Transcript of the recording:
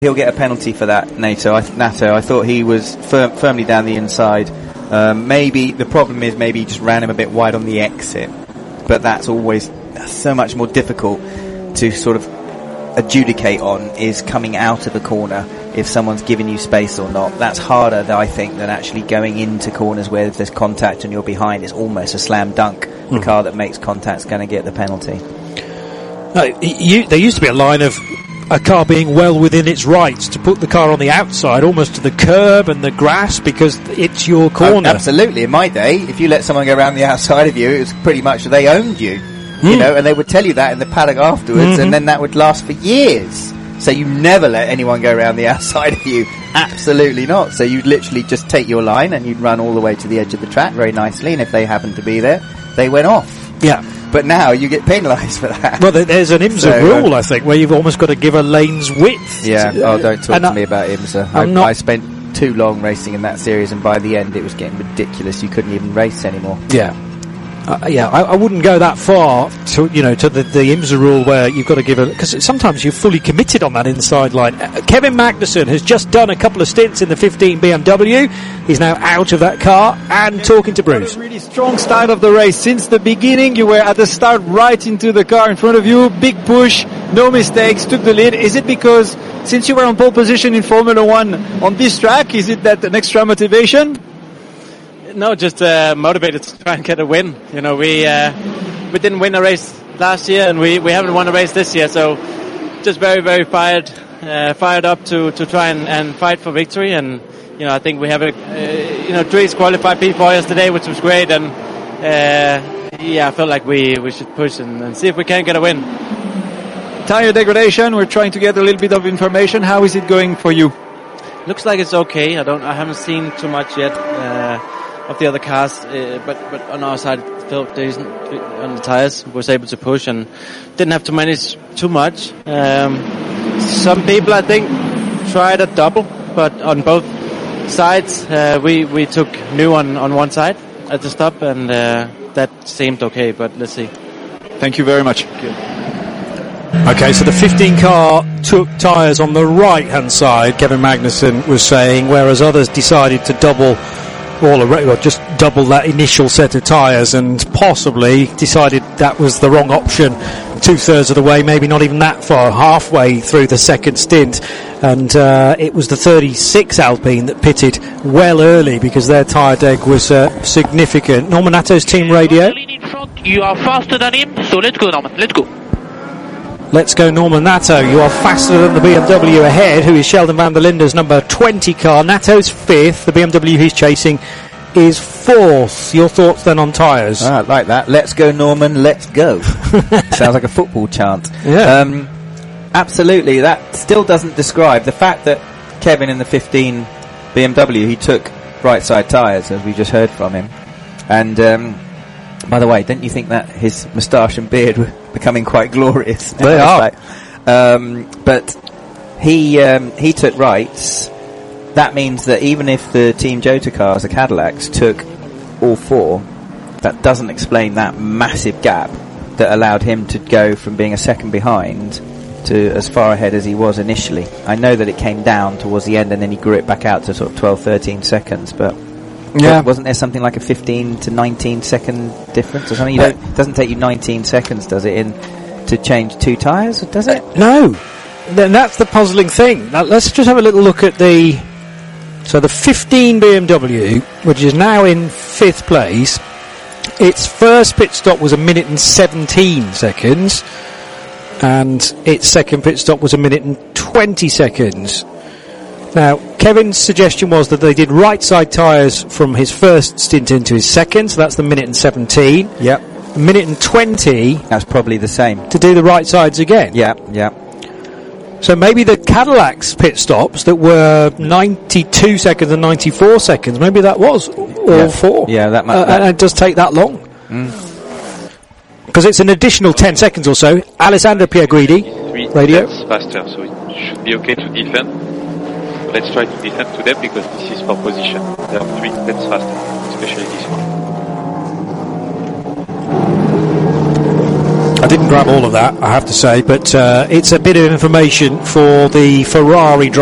He'll get a penalty for that, Nato. I thought he was firmly down the inside. Maybe the problem is maybe he just ran him a bit wide on the exit, but that's always so much more difficult to sort of adjudicate on, is coming out of a corner if someone's giving you space or not. That's harder, I think, than actually going into corners where if there's contact and you're behind, it's almost a slam dunk. The car that makes contact's going to get the penalty. There used to be a line of a car being well within its rights to put the car on the outside, almost to the curb and the grass, because it's your corner. Absolutely. In my day, if you let someone go around the outside of you, it was pretty much they owned you. You know, and they would tell you that in the paddock afterwards, and then that would last for years. So you never let anyone go around the outside of you. Absolutely not. So you'd literally just take your line and you'd run all the way to the edge of the track very nicely, and if they happened to be there, they went off. Yeah. But now you get penalised for that. Well, there's an IMSA rule, I think, where you've almost got to give a lane's width. Yeah. Don't talk to me about IMSA. I spent too long racing in that series, and by the end it was getting ridiculous. You couldn't even race anymore. Yeah. I wouldn't go that far to the IMSA rule where you've got to give because sometimes you're fully committed on that inside line. Kevin Magnussen has just done a couple of stints in the 15 BMW. He's now out of that car and talking to Bruce. Really strong start of the race. Since the beginning, you were at the start right into the car in front of you. Big push, no mistakes, took the lead. Is it because since you were on pole position in Formula 1 on this track, is it that an extra motivation? No, just motivated to try and get a win. You know, we didn't win a race last year, and we haven't won a race this year. So, just very, very fired up to try and fight for victory. And you know, I think we have Dries qualified P4 yesterday, which was great. And I felt like we should push and see if we can get a win. Tire degradation. We're trying to get a little bit of information. How is it going for you? Looks like it's okay. I haven't seen too much yet. Of the other cars, but on our side it felt decent on the tires. Was able to push and didn't have to manage too much. Some people I think tried a double, but on both sides we took new on one side at the stop, and that seemed okay. But let's see. Thank you very much. Okay, so the 15 car took tyres on the right hand side, Kevin Magnussen was saying, whereas others decided to just double that initial set of tyres, and possibly decided that was the wrong option 2/3 of the way, maybe not even that far, halfway through the second stint. And it was the 36 Alpine that pitted well early because their tyre deg was significant. Norman Natto's team radio. You are faster than him, so let's go, Norman, let's go. Let's go, Norman Natto. You are faster than the BMW ahead, who is Sheldon van der Linde's number 20 car. Natto's 5th. The BMW he's chasing is 4th. Your thoughts then on tyres? I like that. Let's go, Norman. Let's go. Sounds like a football chant. Yeah. Absolutely. That still doesn't describe the fact that Kevin in the 15 BMW, he took right side tyres, as we just heard from him. And by the way, don't you think that his moustache and beard were becoming quite glorious? They are. But he took rights. That means that even if the Team Jota cars, the Cadillacs, took all 4, that doesn't explain that massive gap that allowed him to go from being a second behind to as far ahead as he was initially. I know that it came down towards the end and then he grew it back out to sort of 12-13 seconds, but wasn't there something like a 15 to 19 second difference or something? It doesn't take you 19 seconds, does it, to change 2 tyres, does it? No. Then that's the puzzling thing. Now, let's just have a little look at the 15 BMW, which is now in 5th place. Its first pit stop was 1 minute and 17 seconds, and its second pit stop was 1 minute and 20 seconds. Now, Kevin's suggestion was that they did right side tyres from his first stint into his second, so that's the 1 minute and 17. Yep. 1 minute and 20. That's probably the same. To do the right sides again. Yeah. So maybe the Cadillac's pit stops that were 92 seconds and 94 seconds, maybe that was all 4. Yeah, that might. And it does take that long. Because it's an additional 10 seconds or so. Alessandro Pierguidi, radio. That's faster, so it should be okay to defend. Let's try to defend to them because this is for position. There are 3 laps faster, especially this one. didn't grab all of that, I have to say, but it's a bit of information for the Ferrari